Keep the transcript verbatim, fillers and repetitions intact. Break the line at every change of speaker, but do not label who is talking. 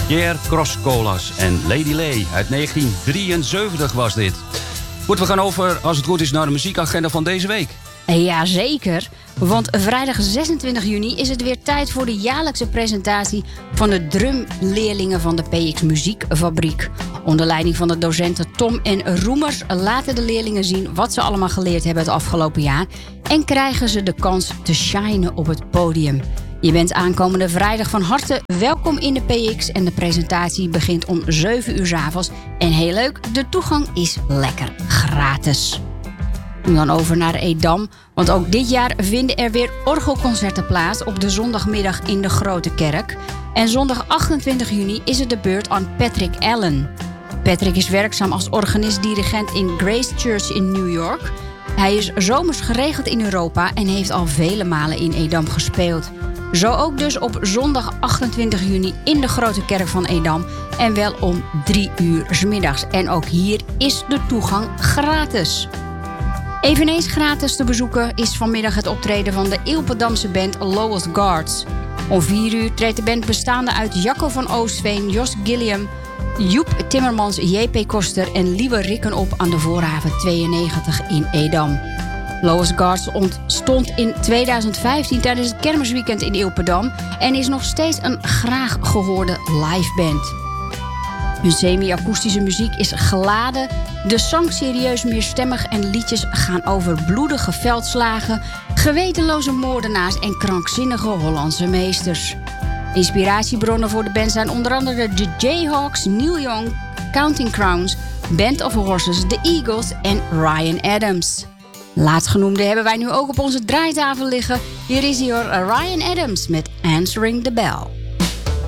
Pierre Croscolas en Lady Lay uit negentien drieënzeventig was dit. Goed, we gaan over, als het goed is, naar de muziekagenda van deze week.
Jazeker, want vrijdag zesentwintig juni is het weer tijd voor de jaarlijkse presentatie van de drumleerlingen van de P X Muziekfabriek. Onder leiding van de docenten Tom en Roemers laten de leerlingen zien wat ze allemaal geleerd hebben het afgelopen jaar en krijgen ze de kans te shinen op het podium. Je bent aankomende vrijdag van harte welkom in de P X en de presentatie begint om zeven uur 's avonds. En heel leuk, de toegang is lekker gratis. Dan over naar Edam, want ook dit jaar vinden er weer orgelconcerten plaats op de zondagmiddag in de Grote Kerk. En zondag achtentwintig juni is het de beurt aan Patrick Allen. Patrick is werkzaam als organist-dirigent in Grace Church in New York. Hij is zomers geregeld in Europa en heeft al vele malen in Edam gespeeld. Zo ook dus op zondag achtentwintig juni in de Grote Kerk van Edam en wel om drie uur 's middags. En ook hier is de toegang gratis. Eveneens gratis te bezoeken is vanmiddag het optreden van de Ilpendamse band Lowest Guards. Om vier uur treedt de band bestaande uit Jacco van Oostveen, Jos Gilliam, Joep Timmermans, J P Koster en Lieve Rikken op aan de Voorhaven tweeënnegentig in Edam. Lowest Guards ontstond in tweeduizend vijftien tijdens het kermisweekend in Ilpendam en is nog steeds een graag gehoorde liveband. Hun semi-akoestische muziek is geladen, de zang serieus meerstemmig en liedjes gaan over bloedige veldslagen, gewetenloze moordenaars en krankzinnige Hollandse meesters. Inspiratiebronnen voor de band zijn onder andere de Jayhawks, Neil Young, Counting Crowns, Band of Horses, The Eagles en Ryan Adams. Laatstgenoemde hebben wij nu ook op onze draaitafel liggen. Hier is hier Ryan Adams met Answering the Bell.